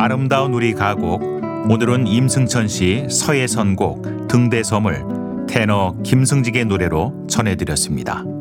아름다운 우리 가곡, 오늘은 임승천 씨 서예 선곡 등대섬을 테너 김승직의 노래로 전해드렸습니다.